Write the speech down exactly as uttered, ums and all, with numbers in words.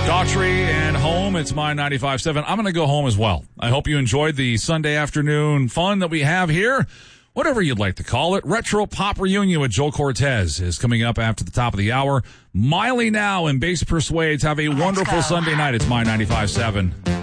Daughtry and home. It's my ninety-five point seven. I'm going to go home as well. I hope you enjoyed the Sunday afternoon fun that we have here. Whatever you'd like to call it. Retro Pop Reunion with Joe Cortez is coming up after the top of the hour. Miley Now and Bass Persuades. Have a wonderful Sunday night. It's my ninety-five point seven.